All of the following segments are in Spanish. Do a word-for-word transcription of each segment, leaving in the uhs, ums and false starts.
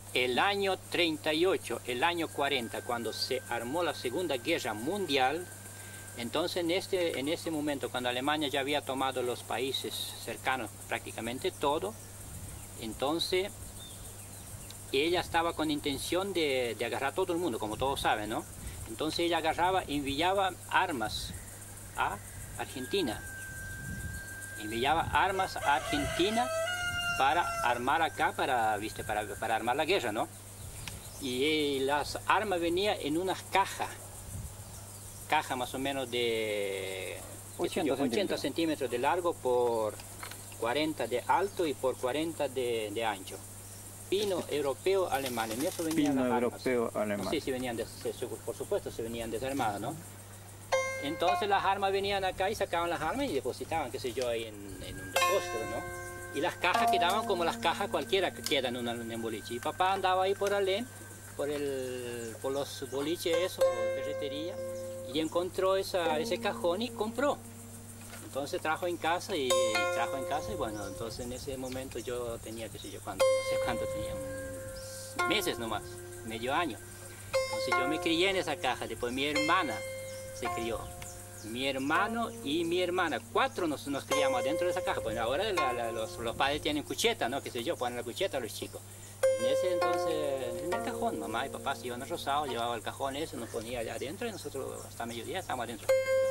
el año treinta y ocho, el año cuarenta, cuando se armó la Segunda Guerra Mundial, entonces en este, en ese momento, cuando Alemania ya había tomado los países cercanos, prácticamente todo, entonces ella estaba con intención de, de agarrar a todo el mundo, como todos saben, ¿no? Entonces ella agarraba, enviaba armas a Argentina, enviaba armas a Argentina para armar acá, para, ¿viste? Para, para armar la guerra, ¿no? Y eh, las armas venían en unas cajas, caja más o menos de ochenta, yo, ochenta centímetros de largo por cuarenta de alto y por cuarenta de, de ancho. Pino europeo alemán, en eso venían Pino las europeo armas. alemán. No sé si venían, de, por supuesto, se venían desarmadas, ¿no? Entonces las armas venían acá y sacaban las armas y depositaban, qué sé yo, ahí en, en un depósito, ¿no? Y las cajas quedaban como las cajas cualquiera que quedan en un, en boliche. Y papá andaba ahí por Alén, por, el, por los boliches esos, por ferretería, y encontró esa, ese cajón y compró. Entonces trajo en casa y trajo en casa y bueno, entonces en ese momento yo tenía, qué sé yo, cuánto, no sé cuánto tenía, meses nomás, medio año. Entonces yo me crié en esa caja, después mi hermana se crió, mi hermano y mi hermana, cuatro nos, nos criamos adentro de esa caja, pues ahora la, la, los, los padres tienen cucheta, ¿no? Qué sé yo, ponen la cucheta a los chicos. En ese entonces, en el cajón, mamá y papá se iban a Rosado, llevaba el cajón ese, nos ponía allá adentro y nosotros hasta mediodía estábamos adentro.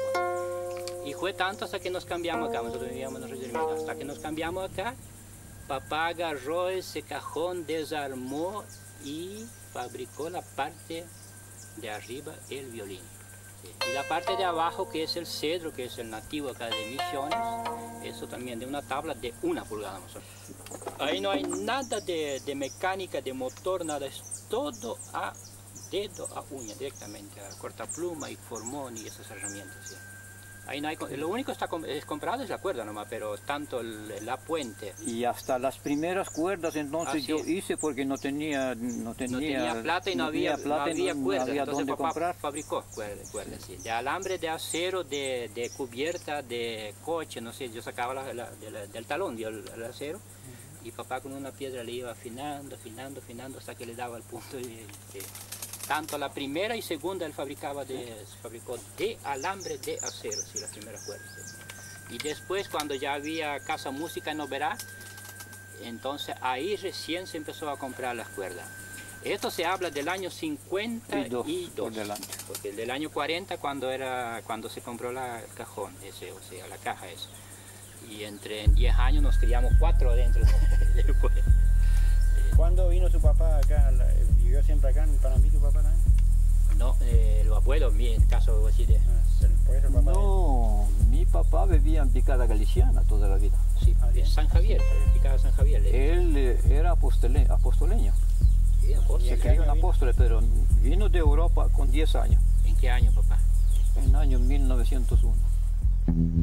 Y fue tanto hasta que nos cambiamos acá, nosotros vivíamos en Río Termino, hasta que nos cambiamos acá, papá agarró ese cajón, desarmó y fabricó la parte de arriba, el violín. Sí. Y la parte de abajo, que es el cedro, que es el nativo acá de Misiones, eso también de una tabla de una pulgada más o menos. Ahí no hay nada de, de mecánica, de motor, nada, es todo a dedo, a uña, directamente, a cortapluma y formón y esas herramientas. ¿Sí? Ahí no hay, lo único que está es comprado es la cuerda nomás, pero tanto el, la puente. Y hasta las primeras cuerdas entonces Así yo es. hice porque no tenía no tenía, no tenía plata y no, no había, plata no había no, cuerda, no había entonces dónde papá comprar. fabricó cuerdas, cuerdas sí. De alambre de acero, de, de cubierta, de coche, no sé, yo sacaba la, la, de la, del talón del el acero uh-huh. Y papá con una piedra le iba afinando, afinando, afinando hasta que le daba el punto. Y, y, tanto la primera y segunda él fabricaba de, fabricó de alambre de acero, sí, la primera cuerda. Sí. Y después cuando ya había casa música en Oberá, entonces ahí recién se empezó a comprar las cuerdas. Esto se habla del año cincuenta y dos, y dos porque del año cuarenta cuando, era, cuando se compró la, el cajón, ese, o sea, la caja esa. Y entre diez años nos criamos cuatro adentro del pueblo. ¿Cuándo vino su papá acá? ¿Vivió siempre acá en Panambi tu papá también? No, eh, los abuelos, en caso así de... Ah, ¿por eso el papá no, es? Mi papá vivía en Picada Galiciana toda la vida. Sí, en San Javier, en Picada San Javier. Él eh, era apostole, apostoleño. Sí, apóstol. Se crió en apóstoles, pero vino de Europa con diez años. ¿En qué año, papá? En el año mil novecientos uno.